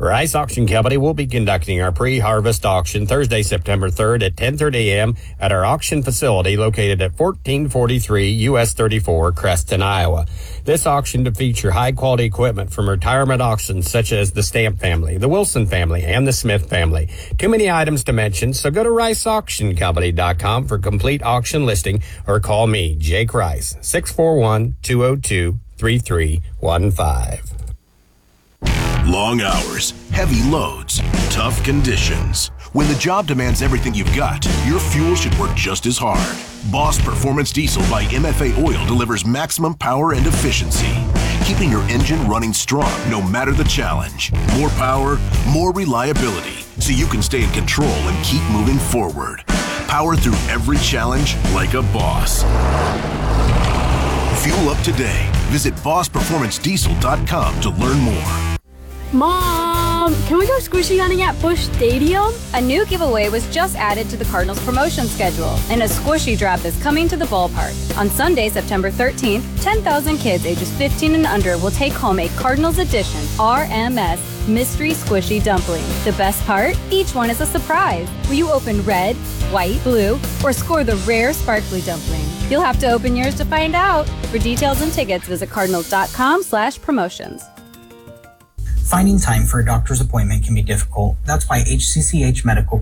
Rice Auction Company will be conducting our pre-harvest auction Thursday, September 3rd at 10:30 a.m. at our auction facility located at 1443 US 34, Creston, Iowa. This auction to feature high-quality equipment from retirement auctions such as the Stamp family, the Wilson family, and the Smith family. Too many items to mention, so go to riceauctioncompany.com for complete auction listing or call me, Jake Rice, 641-202-3315. Long hours, heavy loads, tough conditions. When the job demands everything you've got, your fuel should work just as hard. Boss Performance Diesel by MFA Oil delivers maximum power and efficiency, keeping your engine running strong no matter the challenge. More power, more reliability, so you can stay in control and keep moving forward. Power through every challenge like a boss. Fuel up today. Visit bossperformancediesel.com to learn more. Mom, can we go squishy hunting at Busch Stadium? A new giveaway was just added to the Cardinals promotion schedule, and a squishy drop is coming to the ballpark. On Sunday, September 13th, 10,000 kids ages 15 and under will take home a Cardinals edition RMS Mystery Squishy Dumpling. The best part? Each one is a surprise. Will you open red, white, blue, or score the rare sparkly dumpling? You'll have to open yours to find out. For details and tickets, visit cardinals.com/promotions. Finding time for a doctor's appointment can be difficult. That's why HCCH Medical